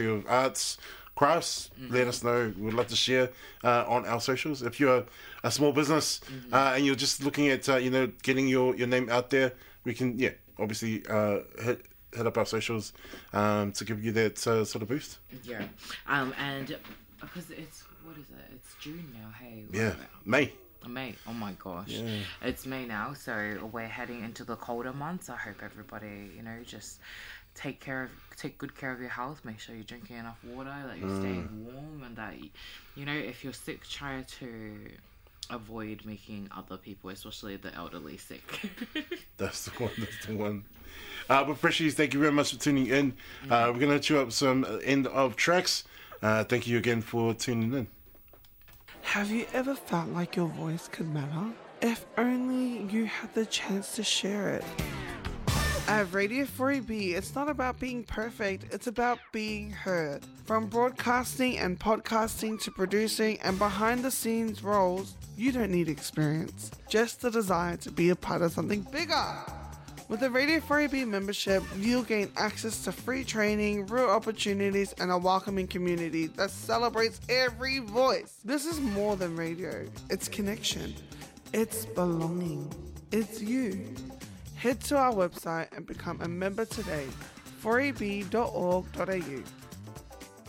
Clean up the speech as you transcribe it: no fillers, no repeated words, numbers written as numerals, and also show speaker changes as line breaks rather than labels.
Your arts, crafts, let us know. We'd love to share on our socials. If you're a small business and you're just looking at getting your name out there, we can obviously hit up our socials to give you that sort of boost.
Yeah, and because it's what is it? It's June now. Hey,
May.
May. Oh my gosh, it's May now. So we're heading into the colder months. I hope everybody, just take good care of your health. Make sure you're drinking enough water, that you're staying warm, and that if you're sick, try to avoid making other people, especially the elderly, sick.
That's the one. But Freshies, thank you very much for tuning in. We're gonna chew up some end of tracks. Thank you again for tuning in.
Have you ever felt like your voice could matter? If only you had the chance to share it. At Radio 4EB, it's not about being perfect, it's about being heard. From broadcasting and podcasting to producing and behind the scenes roles, you don't need experience, just the desire to be a part of something bigger. With a Radio 4EB membership, you'll gain access to free training, real opportunities, and a welcoming community that celebrates every voice. This is more than radio. It's connection. It's belonging. It's you. Head to our website and become a member today, 4eb.org.au.